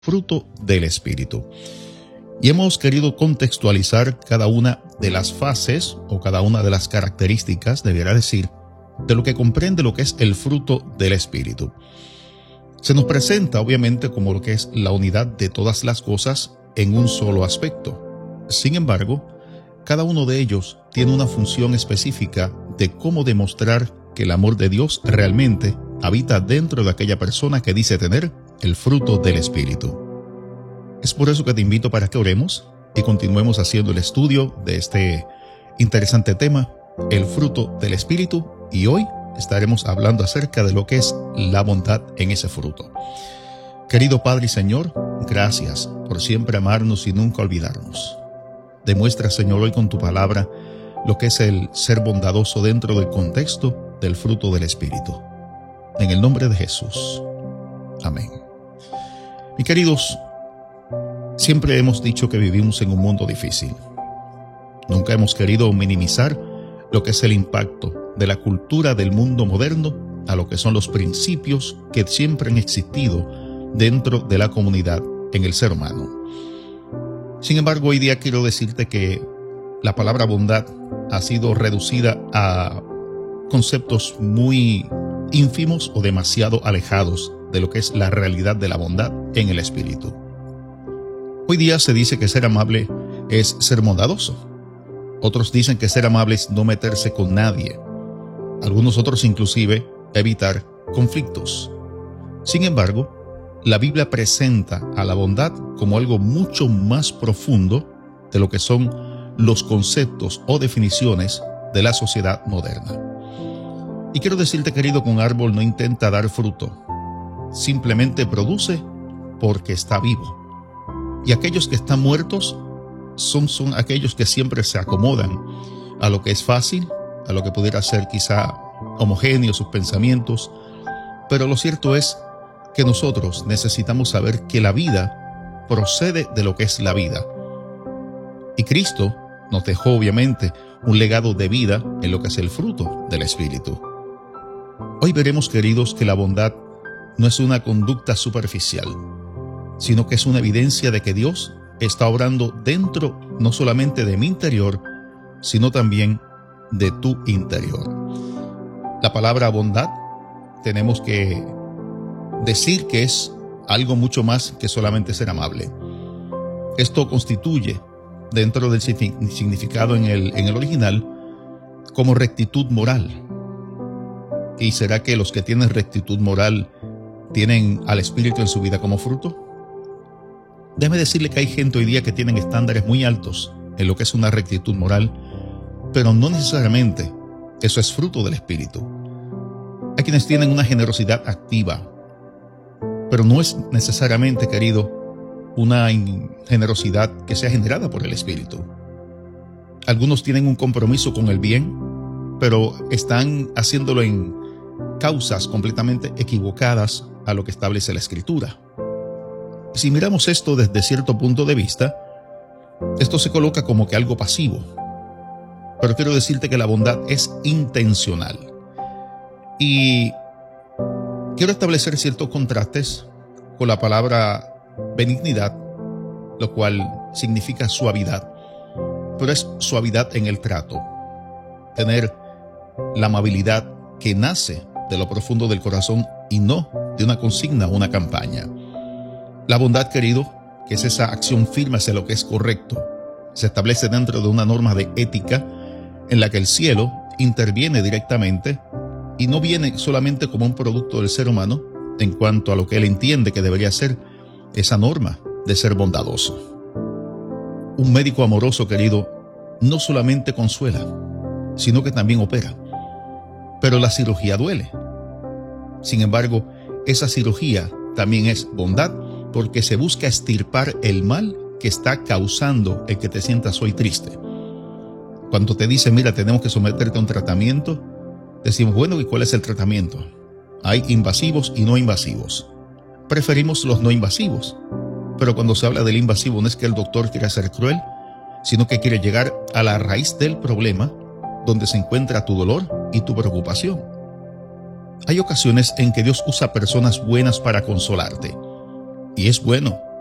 fruto del Espíritu. Y hemos querido contextualizar cada una de las fases o cada una de las características, debiera decir, de lo que comprende lo que es el fruto del Espíritu. Se nos presenta obviamente como lo que es la unidad de todas las cosas en un solo aspecto. Sin embargo, cada uno de ellos tiene una función específica de cómo demostrar que el amor de Dios realmente habita dentro de aquella persona que dice tener el fruto del Espíritu. Es por eso que te invito para que oremos y continuemos haciendo el estudio de este interesante tema, el fruto del Espíritu, y hoy estaremos hablando acerca de lo que es la bondad en ese fruto. Querido Padre y Señor, gracias por siempre amarnos y nunca olvidarnos. Demuestra, Señor, hoy con tu palabra lo que es el ser bondadoso dentro del contexto del fruto del Espíritu. En el nombre de Jesús. Amén. Mis queridos, siempre hemos dicho que vivimos en un mundo difícil. Nunca hemos querido minimizar lo que es el impacto de la cultura del mundo moderno a lo que son los principios que siempre han existido dentro de la comunidad en el ser humano. Sin embargo, hoy día quiero decirte que la palabra bondad ha sido reducida a conceptos muy ínfimos o demasiado alejados de lo que es la realidad de la bondad en el espíritu. Hoy día se dice que ser amable es ser bondadoso. Otros dicen que ser amable es no meterse con nadie. Algunos otros inclusive evitar conflictos. Sin embargo, la Biblia presenta a la bondad como algo mucho más profundo de lo que son los conceptos o definiciones de la sociedad moderna. Y quiero decirte, querido, que un árbol no intenta dar fruto, simplemente produce porque está vivo. Y aquellos que están muertos son aquellos que siempre se acomodan a lo que es fácil, a lo que pudiera ser quizá homogéneo sus pensamientos, pero lo cierto es que nosotros necesitamos saber que la vida procede de lo que es la vida. Y Cristo nos dejó obviamente un legado de vida en lo que es el fruto del Espíritu. Hoy veremos, queridos, que la bondad no es una conducta superficial, sino que es una evidencia de que Dios está obrando dentro no solamente de mi interior, sino también de tu interior. La palabra bondad tenemos que decir que es algo mucho más que solamente ser amable. Esto constituye, dentro del significado en el original, como rectitud moral. ¿Y será que los que tienen rectitud moral tienen al Espíritu en su vida como fruto? Déjeme decirle que hay gente hoy día que tienen estándares muy altos en lo que es una rectitud moral, pero no necesariamente eso es fruto del Espíritu. Hay quienes tienen una generosidad activa, pero no es necesariamente, querido, una generosidad que sea generada por el Espíritu. Algunos tienen un compromiso con el bien, pero están haciéndolo en causas completamente equivocadas a lo que establece la Escritura. Si miramos esto desde cierto punto de vista, esto se coloca como que algo pasivo. Pero quiero decirte que la bondad es intencional. Y quiero establecer ciertos contrastes con la palabra benignidad, lo cual significa suavidad, pero es suavidad en el trato. Tener la amabilidad que nace de lo profundo del corazón y no de una consigna o una campaña. La bondad, querido, que es esa acción firme hacia lo que es correcto, se establece dentro de una norma de ética en la que el cielo interviene directamente y no viene solamente como un producto del ser humano en cuanto a lo que él entiende que debería ser esa norma de ser bondadoso. Un médico amoroso, querido, no solamente consuela, sino que también opera. Pero la cirugía duele. Sin embargo, esa cirugía también es bondad porque se busca extirpar el mal que está causando el que te sientas hoy triste. Cuando te dicen, mira, tenemos que someterte a un tratamiento, decimos, bueno, ¿y cuál es el tratamiento? Hay invasivos y no invasivos. Preferimos los no invasivos. Pero cuando se habla del invasivo no es que el doctor quiera ser cruel, sino que quiere llegar a la raíz del problema donde se encuentra tu dolor y tu preocupación. Hay ocasiones en que Dios usa personas buenas para consolarte. y es bueno.